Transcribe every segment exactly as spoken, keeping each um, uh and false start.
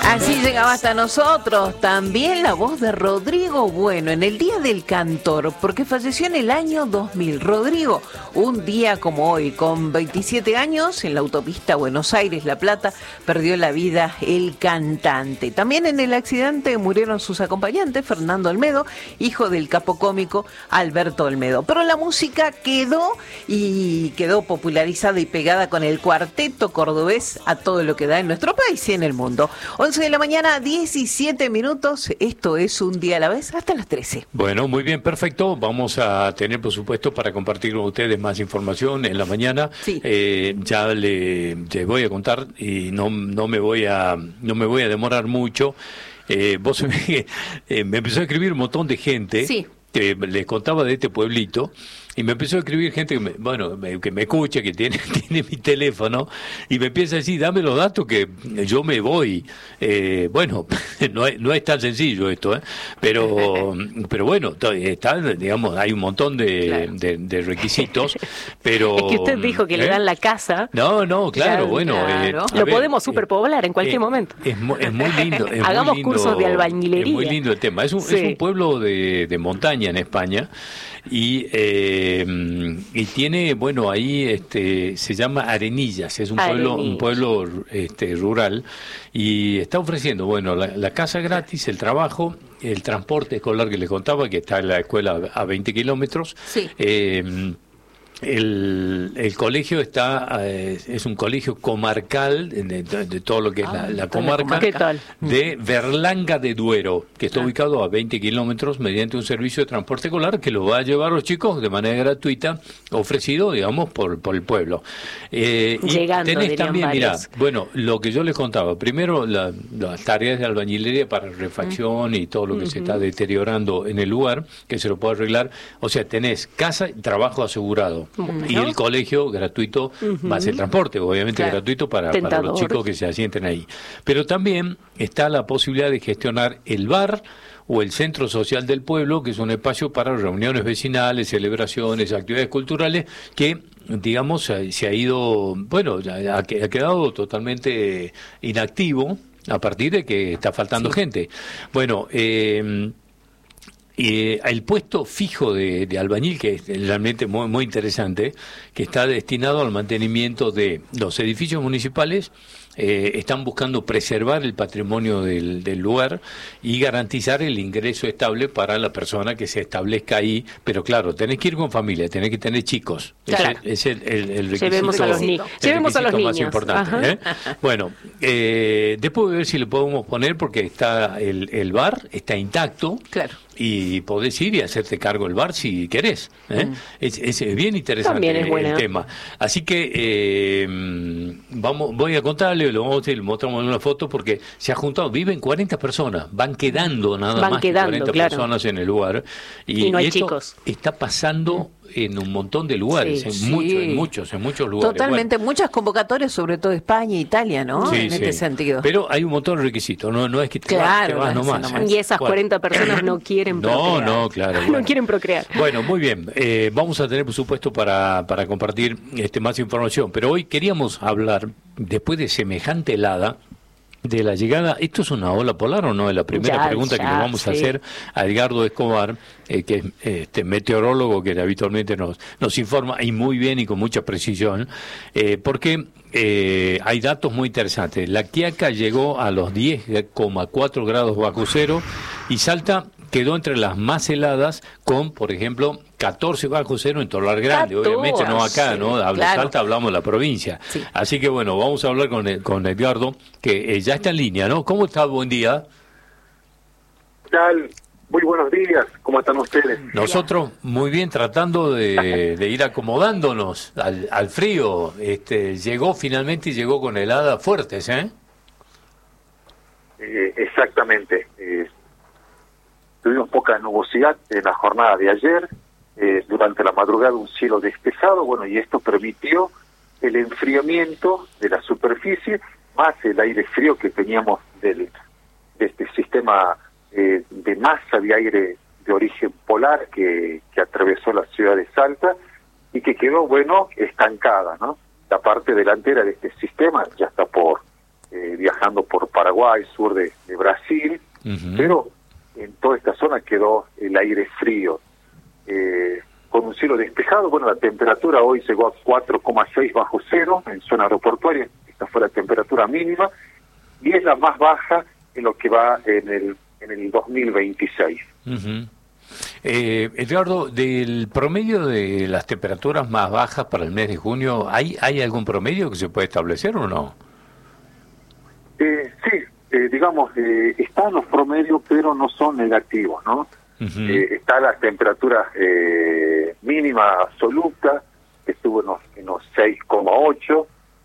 Así llegaba hasta nosotros también la voz de Rodrigo Bueno en el Día del Cantor, porque falleció en el año dos mil. Rodrigo, un día como hoy, con veintisiete años, en la autopista Buenos Aires-La Plata, perdió la vida el cantante. También en el accidente murieron sus acompañantes, Fernando Olmedo, hijo del capo cómico Alberto Olmedo. Pero la música quedó y quedó popularizada y pegada con el cuarteto cordobés a todo lo que da en nuestro país y en el mundo. once de la mañana, diecisiete minutos. Esto es Un Día a la Vez, hasta las trece. Bueno, muy bien, perfecto. Vamos a tener, por supuesto, para compartir con ustedes más información en la mañana. Sí. Eh, ya le, les voy a contar y no, no me voy a no me voy a demorar mucho. Eh, vos sabés que eh, me empezó a escribir un montón de gente. Sí. Que les contaba de este pueblito. Y me empezó a escribir gente que me, bueno, me, que me escucha, que tiene, tiene mi teléfono, y me empieza a decir, dame los datos que yo me voy. Eh, bueno, no es, no es tan sencillo esto, ¿eh? Pero, pero bueno, está, digamos, hay un montón de, claro. de, de requisitos, pero... Es que usted dijo que ¿eh? le dan la casa. No, no, claro, claro bueno. Claro. Eh, Lo ver, podemos superpoblar en cualquier eh, momento. Es, es muy lindo. Es Hagamos muy lindo, cursos de albañilería. Es muy lindo el tema. Es un, sí. es un pueblo de, de montaña en España, y... Eh, y tiene, bueno, ahí este se llama Arenillas, es un Arenillas. pueblo un pueblo este rural, y está ofreciendo, bueno, la, la casa gratis, el trabajo, el transporte escolar que les contaba, que está en la escuela a veinte kilómetros. Sí. Eh, El, el colegio está eh, es un colegio comarcal de, de, de todo lo que es ah, la, la comarca ¿Qué tal? de Berlanga de Duero, que está ah. ubicado a veinte kilómetros mediante un servicio de transporte escolar que lo va a llevar a los chicos de manera gratuita, ofrecido, digamos, por, por el pueblo. Eh, Llegando, y tenés también, mirá, varios. bueno, lo que yo les contaba, primero la, las tareas de albañilería para refacción mm. y todo lo que uh-huh. se está deteriorando en el lugar, que se lo puede arreglar. O sea, tenés casa y trabajo asegurado. Bueno. Y el colegio gratuito, uh-huh. más el transporte, obviamente claro. gratuito para, para los chicos que se asienten ahí. Pero también está la posibilidad de gestionar el bar o el centro social del pueblo, que es un espacio para reuniones vecinales, celebraciones, actividades culturales, que, digamos, se ha ido, bueno, ha, ha quedado totalmente inactivo a partir de que está faltando sí. gente. Bueno, eh... Eh, el puesto fijo de, de albañil, que es realmente muy, muy interesante, que está destinado al mantenimiento de los edificios municipales, eh, están buscando preservar el patrimonio del, del lugar y garantizar el ingreso estable para la persona que se establezca ahí. Pero claro, tenés que ir con familia, tenés que tener chicos. Claro. Ese es el, el, el requisito, Llevemos a los, ni- Llevemos a los más niños. importante. ¿eh? Bueno, eh, después voy a ver si le podemos poner, porque está el, el bar, está intacto. Claro. Y podés ir y hacerte cargo del bar si querés. ¿eh? Mm. Es, es bien interesante es el, el tema. Así que eh, vamos, voy a contarle, lo vamos a decir, le mostramos una foto, porque se ha juntado, viven cuarenta personas, van quedando nada van más quedando, cuarenta claro. personas en el lugar. Y, y no hay y esto chicos. Está pasando en un montón de lugares, sí, en sí. muchos, en muchos, en muchos lugares. Totalmente, bueno. muchas convocatorias, sobre todo España e Italia, ¿no? Sí, en sí. este sentido. Pero hay un montón de requisitos, no, no es que te claro, vas, te vas no nomás. nomás. Y esas bueno. cuarenta personas no quieren no, procrear. No, no, claro. no bueno. quieren procrear. Bueno, muy bien. Eh, vamos a tener, por supuesto, para, para compartir este más información. Pero hoy queríamos hablar, después de semejante helada, de la llegada, ¿esto es una ola polar o no? Es la primera ya, pregunta ya, que le vamos sí. a hacer a Edgardo Escobar, eh, que es este meteorólogo que habitualmente nos, nos informa, y muy bien y con mucha precisión, eh, porque eh, hay datos muy interesantes. La Quiaca llegó a los diez coma cuatro grados bajo cero y Salta quedó entre las más heladas con, por ejemplo, catorce bajo cero en Tolar Grande, catorce, obviamente no acá, ¿no? Habla claro. Salta, hablamos de la provincia. Sí. Así que bueno, vamos a hablar con, con Edgardo, que eh, ya está en línea, ¿no? ¿Cómo está? Buen día. ¿Qué tal? Muy buenos días, ¿cómo están ustedes? Nosotros muy bien, tratando de, de ir acomodándonos al, al frío. Este, llegó finalmente y llegó con heladas fuertes, ¿eh? Eh, exactamente. Eh, tuvimos poca nubosidad en la jornada de ayer, eh, durante la madrugada un cielo despejado, bueno, y esto permitió el enfriamiento de la superficie, más el aire frío que teníamos del, de este sistema eh, de masa de aire de origen polar que, que atravesó la ciudad de Salta y que quedó, bueno, estancada, ¿no? La parte delantera de este sistema ya está por eh, viajando por Paraguay, sur de, de Brasil, uh-huh. pero en toda esta zona quedó el aire frío. Eh, con un cielo despejado, bueno, la temperatura hoy llegó a cuatro coma seis bajo cero en zona aeroportuaria, esta fue la temperatura mínima, y es la más baja en lo que va en el, en el dos mil veintiséis. Uh-huh. Eh, Edgardo, del promedio de las temperaturas más bajas para el mes de junio, ¿hay, hay algún promedio que se puede establecer o no? Eh, sí, eh, digamos, eh, están los promedios, pero no son negativos, ¿no? Uh-huh. Eh, está la temperatura eh, mínima absoluta, que estuvo en los, en los seis coma ocho,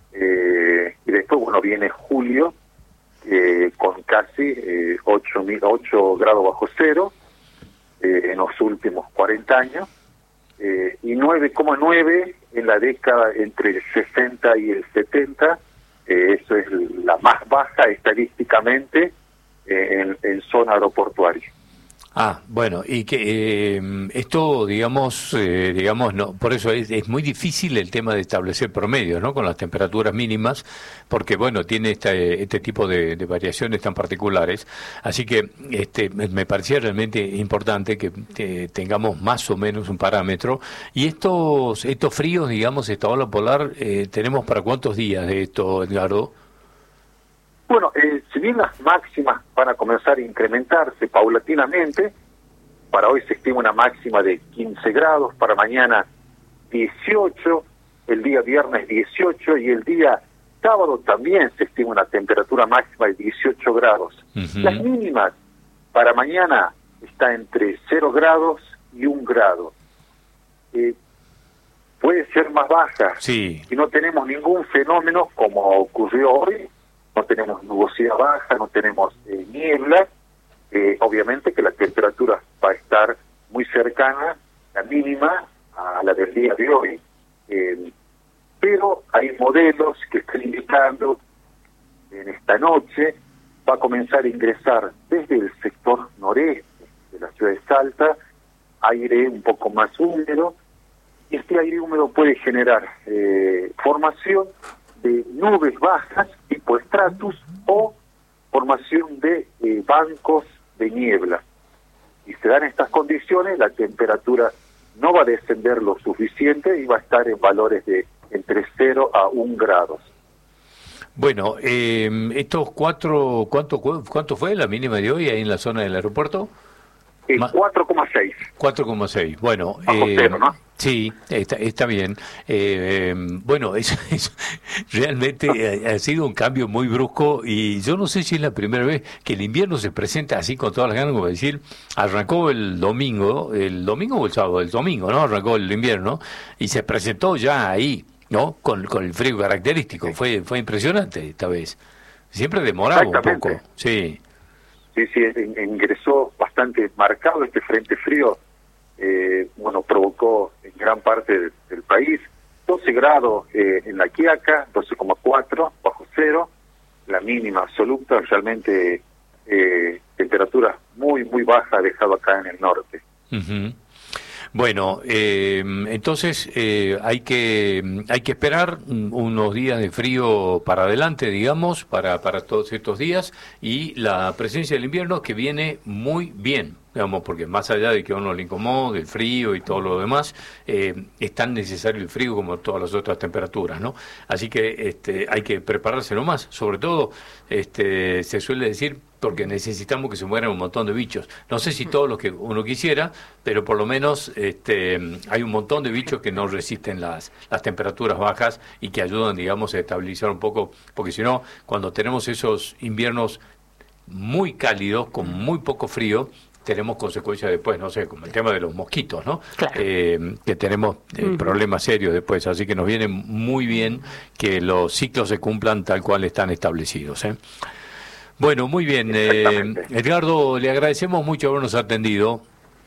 eh, y después, bueno, viene julio, eh, con casi eh, ocho grados bajo cero, eh, en los últimos cuarenta años, eh, y nueve coma nueve en la década entre el sesenta y el setenta, eh, eso es la más baja estadísticamente eh, en, en zona aeroportuaria. Ah, bueno, y que eh, esto, digamos, eh, digamos, no, por eso es, es muy difícil el tema de establecer promedios, ¿no? Con las temperaturas mínimas, porque bueno, tiene este, este tipo de, de variaciones tan particulares. Así que este, me, me parecía realmente importante que eh, tengamos más o menos un parámetro. Y estos, estos fríos, digamos, esta ola polar, eh, ¿tenemos para cuántos días de esto, Edgardo? Bueno, eh, si bien las máximas van a comenzar a incrementarse paulatinamente, para hoy se estima una máxima de quince grados, para mañana dieciocho, el día viernes dieciocho y el día sábado también se estima una temperatura máxima de dieciocho grados. Uh-huh. Las mínimas para mañana está entre cero grados y un grado. Eh, puede ser más baja sí. si no tenemos ningún fenómeno como ocurrió hoy. No tenemos nubosidad baja, no tenemos eh, niebla, eh, obviamente que la temperatura va a estar muy cercana, la mínima, a la del día de hoy. Eh, pero hay modelos que están indicando en esta noche va a comenzar a ingresar desde el sector noreste de la ciudad de Salta aire un poco más húmedo, y este aire húmedo puede generar eh, formación de nubes bajas tipo stratus o formación de eh, bancos de niebla. Y se dan estas condiciones, la temperatura no va a descender lo suficiente y va a estar en valores de entre cero a un grados. Bueno, eh, estos cuatro, ¿cuánto cuánto fue la mínima de hoy ahí en la zona del aeropuerto? Eh, cuatro coma seis. cuatro coma seis, bueno. Bajo eh, cero, ¿no? Sí, está, está bien. Eh, eh, bueno, eso, eso realmente ha, ha sido un cambio muy brusco y yo no sé si es la primera vez que el invierno se presenta así con todas las ganas, como decir, arrancó el domingo, el domingo o el sábado, el domingo, ¿no? Arrancó el invierno y se presentó ya ahí, ¿no? Con, con el frío característico. Sí. Fue fue impresionante esta vez. Siempre demoraba un poco. Sí. Sí, sí, ingresó bastante marcado este frente frío. Eh, bueno, provocó en gran parte del, del país doce grados eh, en La Quiaca, doce coma cuatro bajo cero, la mínima absoluta, realmente eh, temperatura muy, muy baja dejado acá en el norte. Uh-huh. Bueno, eh, entonces eh, hay que hay que esperar unos días de frío para adelante, digamos, para, para todos estos días, y la presencia del invierno que viene muy bien, digamos, porque más allá de que a uno le incomode el frío y todo lo demás, eh, es tan necesario el frío como todas las otras temperaturas, ¿no? Así que este, hay que prepararse nomás, sobre todo este, se suele decir porque necesitamos que se mueran un montón de bichos. No sé si todos los que uno quisiera, pero por lo menos este, hay un montón de bichos que no resisten las, las temperaturas bajas y que ayudan, digamos, a estabilizar un poco, porque si no, cuando tenemos esos inviernos muy cálidos, con muy poco frío, tenemos consecuencias después, no sé, como el tema de los mosquitos, ¿no? Claro. Eh, que tenemos eh, uh-huh. problemas serios después, así que nos viene muy bien que los ciclos se cumplan tal cual están establecidos, ¿eh? Bueno, muy bien. Eh, Edgardo, le agradecemos mucho habernos atendido.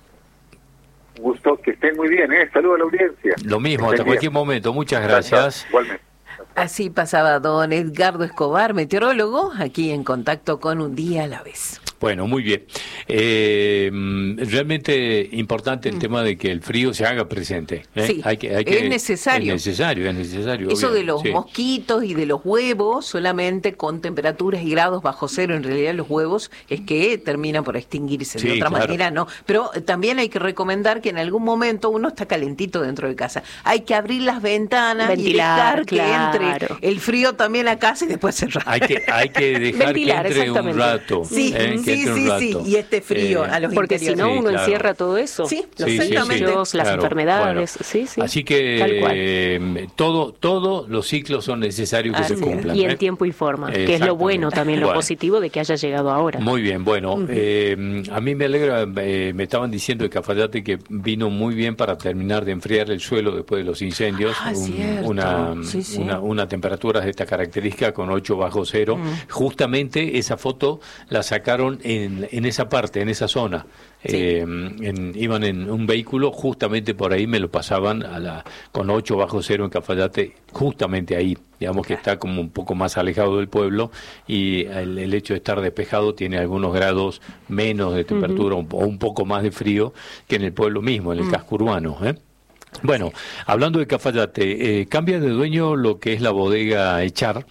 Un gusto, que estén muy bien, ¿eh? Saludos a la audiencia. Lo mismo, hasta cualquier momento. Muchas gracias. Igualmente. Así pasaba don Edgardo Escobar, meteorólogo, aquí en Contacto con Un Día a la Vez. Bueno, muy bien. Eh, realmente importante el mm. tema de que el frío se haga presente. ¿eh? Sí, hay que, hay que, es necesario. Es necesario, es necesario. Eso obvio, de los sí. mosquitos y de los huevos, solamente con temperaturas y grados bajo cero, en realidad los huevos es que terminan por extinguirse. Sí, de otra claro. manera no. Pero también hay que recomendar que en algún momento uno está calentito dentro de casa. Hay que abrir las ventanas Ventilar, y dejar claro. que entre el frío también a casa y después cerrar. Hay que, hay que dejar Ventilar, que entre un rato. Sí, eh, que sí, entre un sí, rato. sí. Y este frío Eh, a los Porque si interiores. no, Sí, uno claro. encierra todo eso. Sí, Los sí, exactamente. sí, las claro. enfermedades. Bueno, sí, sí. Así que Tal cual. eh, todo, todos los ciclos son necesarios que Así se es. cumplan. Y en ¿eh? tiempo y forma, que es lo Exactamente. bueno también, lo Bueno. positivo de que haya llegado ahora. Muy bien, bueno, uh-huh. eh, a mí me alegra, eh, me estaban diciendo de Cafayate que vino muy bien para terminar de enfriar el suelo después de los incendios, Ah, un, cierto. una, Sí, sí. una, una temperatura de esta característica con ocho bajo cero. Uh-huh. Justamente esa foto la sacaron en, en esa parte, en esa zona. Sí. Eh, en, iban en un vehículo, justamente por ahí me lo pasaban a la con ocho bajo cero en Cafayate, justamente ahí, digamos que está como un poco más alejado del pueblo y el, el hecho de estar despejado tiene algunos grados menos de temperatura uh-huh. o un poco más de frío que en el pueblo mismo, en el uh-huh. casco urbano, ¿eh? Bueno, hablando de Cafayate, eh, cambia de dueño lo que es la bodega Echar,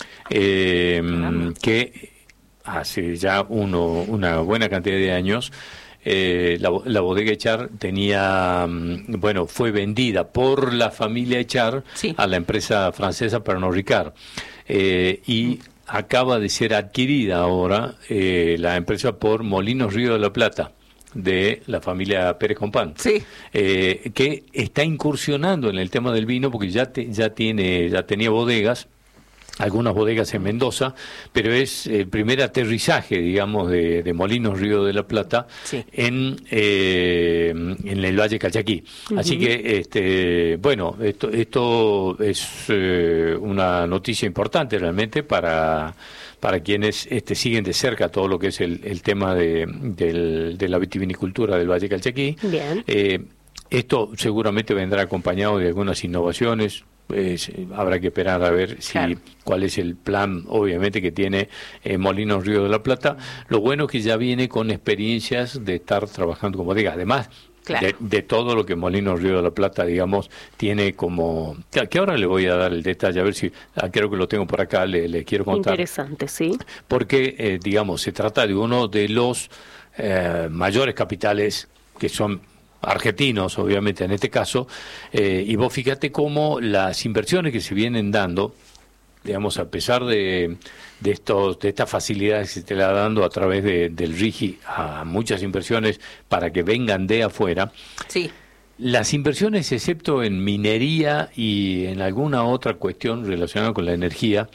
eh, que hace ya uno, una buena cantidad de años Eh, la, la bodega Echar tenía, bueno, fue vendida por la familia Echar sí. a la empresa francesa Pernod Ricard eh, y mm. acaba de ser adquirida ahora eh, la empresa por Molinos Río de la Plata de la familia Pérez Compán, sí. eh, que está incursionando en el tema del vino porque ya te, ya tiene ya tenía bodegas, algunas bodegas en Mendoza, pero es el primer aterrizaje, digamos, de, de Molinos Río de la Plata sí. en eh, en el Valle Calchaquí. Uh-huh. Así que, este, bueno, esto esto es eh, una noticia importante realmente para para quienes este, siguen de cerca todo lo que es el, el tema de, del, de la vitivinicultura del Valle Calchaquí. Bien. Eh, esto seguramente vendrá acompañado de algunas innovaciones. Eh, habrá que esperar a ver si claro. cuál es el plan, obviamente, que tiene eh, Molinos Río de la Plata. Lo bueno es que ya viene con experiencias de estar trabajando como diga, además claro. de, de todo lo que Molinos Río de la Plata, digamos, tiene como... Que ahora le voy a dar el detalle, a ver si, ah, creo que lo tengo por acá, le, le quiero contar. Interesante, sí. Porque, eh, digamos, se trata de uno de los eh, mayores capitales que son... argentinos, obviamente, en este caso, eh, y vos fíjate cómo las inversiones que se vienen dando, digamos, a pesar de, de estos de estas facilidades que se te la dando a través de, del RIGI a muchas inversiones para que vengan de afuera, sí. las inversiones, excepto en minería y en alguna otra cuestión relacionada con la energía,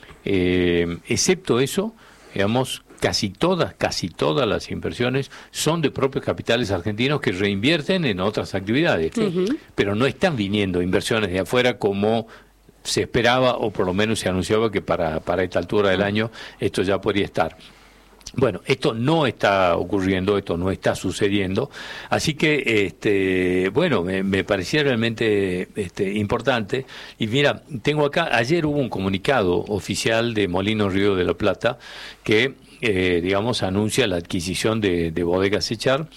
eh, excepto eso, digamos, casi todas, casi todas las inversiones son de propios capitales argentinos que reinvierten en otras actividades, uh-huh. pero no están viniendo inversiones de afuera como se esperaba o por lo menos se anunciaba que para, para esta altura del año esto ya podría estar. Bueno, esto no está ocurriendo, esto no está sucediendo, así que, este, bueno, me, me parecía realmente este, importante. Y mira, tengo acá, ayer hubo un comunicado oficial de Molinos Río de la Plata que, eh, digamos, anuncia la adquisición de, de bodegas Echar,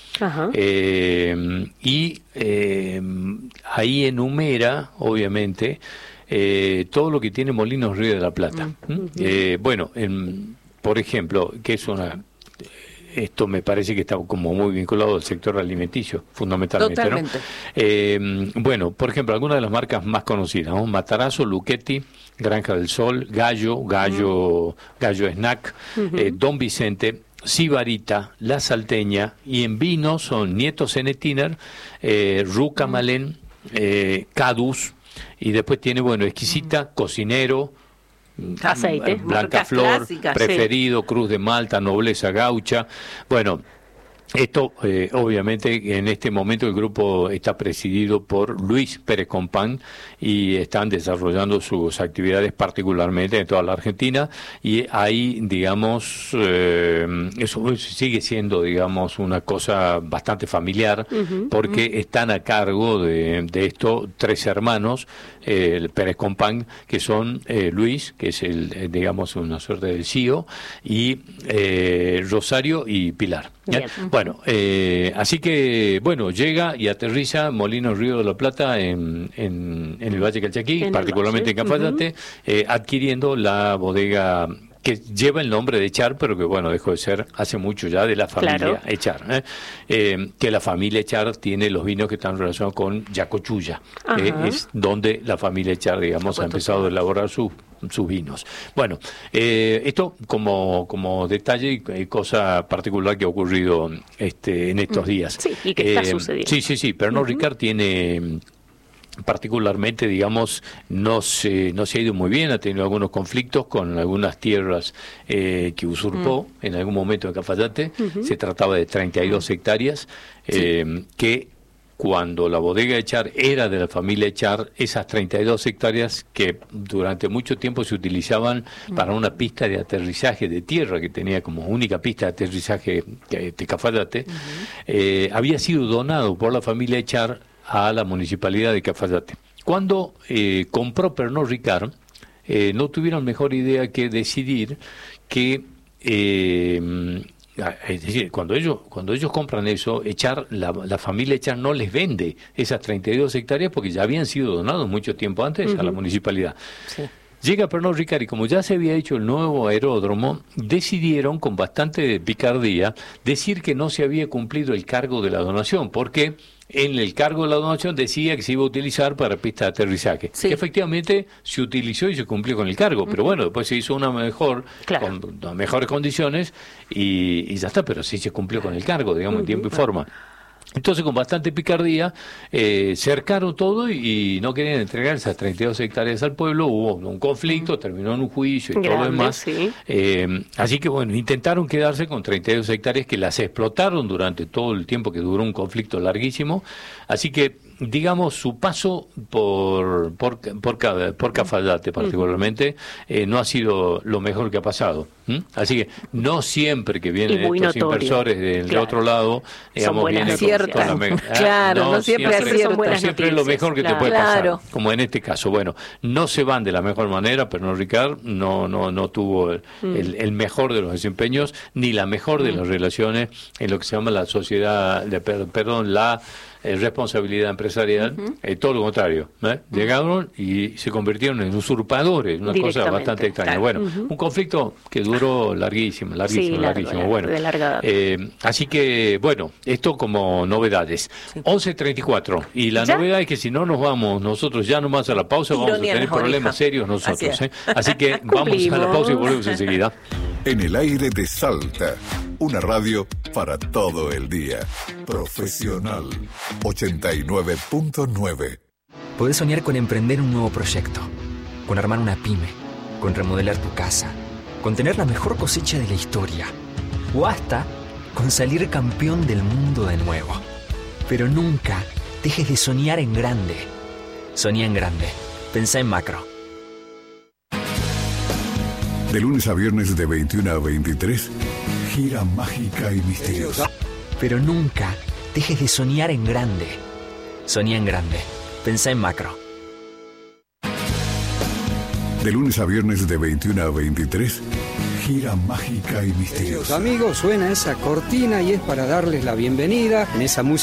eh, y eh, ahí enumera, obviamente, eh, todo lo que tiene Molinos Río de la Plata. ¿Mm? Uh-huh. Eh, bueno, en... Por ejemplo, que es una, esto me parece que está como muy vinculado al sector alimenticio, fundamentalmente. Totalmente. ¿No? Eh, bueno, por ejemplo, algunas de las marcas más conocidas, ¿no? Matarazzo, Luchetti, Granja del Sol, Gallo, Gallo, uh-huh. Gallo Snack, uh-huh. eh, Don Vicente, Sibarita, La Salteña, y en vino son Nieto Zenetiner, eh, Ruca uh-huh. Malén, eh, Cadus, y después tiene, bueno, Exquisita, uh-huh. Cocinero, aceite, Blanca Flor, clásicas, Preferido, sí. Cruz de Malta, Nobleza Gaucha. Bueno, Esto, eh, obviamente, en este momento el grupo está presidido por Luis Pérez Compán y están desarrollando sus actividades particularmente en toda la Argentina, y ahí, digamos, eh, eso sigue siendo, digamos, una cosa bastante familiar, uh-huh, porque uh-huh. están a cargo de, de esto tres hermanos, eh, el Pérez Compán, que son eh, Luis, que es el, eh, digamos, una suerte del C E O, y eh, Rosario y Pilar. ¿Eh? Bueno, eh, así que, bueno, llega y aterriza Molinos Río de la Plata en, en, en el Valle Calchaquí, en particularmente en Cafayate, uh-huh. eh, adquiriendo la bodega que lleva el nombre de Echar, pero que, bueno, dejó de ser hace mucho ya de la familia claro. Echar, ¿eh? Eh, que la familia Echar tiene los vinos que están relacionados con Yacochulla, que es donde la familia Echar, digamos, ha empezado a elaborar sus sus vinos. Bueno, eh, esto como como detalle y cosa particular que ha ocurrido este en estos días. Sí, y que está eh, sucediendo. Sí, sí, sí, Pernod uh-huh. Ricard tiene particularmente, digamos, no se no se ha ido muy bien, ha tenido algunos conflictos con algunas tierras eh, que usurpó uh-huh. en algún momento en Cafayate. Uh-huh. Se trataba de treinta y dos hectáreas eh, sí. que cuando la bodega Echar era de la familia Echar, esas treinta y dos hectáreas que durante mucho tiempo se utilizaban para una pista de aterrizaje de tierra, que tenía como única pista de aterrizaje de Cafayate, uh-huh. eh, había sido donado por la familia Echar a la municipalidad de Cafayate. Cuando eh, compró Pernod Ricard, eh, no tuvieron mejor idea que decidir que... Eh, Es decir, cuando ellos cuando ellos compran eso, Echar, la, la familia Echar no les vende esas treinta y dos hectáreas porque ya habían sido donados mucho tiempo antes uh-huh. a la municipalidad. Sí. Llega Pernod Ricard y como ya se había hecho el nuevo aeródromo, decidieron con bastante picardía decir que no se había cumplido el cargo de la donación, porque en el cargo de la donación decía que se iba a utilizar para pista de aterrizaje. Sí. Que efectivamente se utilizó y se cumplió con el cargo, uh-huh. pero bueno, después se hizo una mejor, claro. con mejores condiciones y, y ya está, pero sí se cumplió con el cargo, digamos, uh-huh. en tiempo y forma. Entonces, con bastante picardía, eh, cercaron todo y, y no querían entregar esas treinta y dos hectáreas al pueblo. Hubo un conflicto, mm. terminó en un juicio y Grande, todo lo demás. Sí. Eh, así que, bueno, intentaron quedarse con treinta y dos hectáreas que las explotaron durante todo el tiempo que duró un conflicto larguísimo. Así que, digamos, su paso por por por, por Cafayate particularmente eh, no ha sido lo mejor que ha pasado. ¿Mm? Así que no siempre que vienen estos notorio. inversores del claro. otro lado, digamos, vienen con, con la me- claro, no, no siempre, siempre es cierto. No siempre es lo mejor que claro. te puede claro. pasar, como en este caso. Bueno, no se van de la mejor manera, pero no Ricard no no no tuvo el, mm. el, el mejor de los desempeños ni la mejor de mm. las relaciones en lo que se llama la sociedad, de, perdón, la Eh, responsabilidad empresarial, uh-huh. eh, todo lo contrario, ¿eh? uh-huh. llegaron y se convirtieron en usurpadores, una cosa bastante extraña. Claro. Bueno, uh-huh. un conflicto que duró larguísimo, larguísimo, sí, largo, larguísimo. Largo, bueno, eh, así que, bueno, esto como novedades. Sí. once treinta y cuatro, y la ¿Ya? novedad es que si no nos vamos nosotros ya nomás a la pausa, vamos Ironía a tener problemas serios nosotros. Así, ¿eh? Así que vamos a la pausa y volvemos enseguida. En el aire de Salta, una radio para todo el día. Profesional ochenta y nueve punto nueve. Podés soñar con emprender un nuevo proyecto, con armar una pyme, con remodelar tu casa, con tener la mejor cosecha de la historia, o hasta con salir campeón del mundo de nuevo. Pero nunca dejes de soñar en grande. Soñá en grande. Pensá en macro. De lunes a viernes de veintiuno a veintitrés, gira mágica y misteriosa. Pero nunca dejes de soñar en grande. Soñá en grande. Pensá en macro. De lunes a viernes de veintiuno a veintitrés, gira mágica y misteriosa. Amigos, suena esa cortina y es para darles la bienvenida en esa música.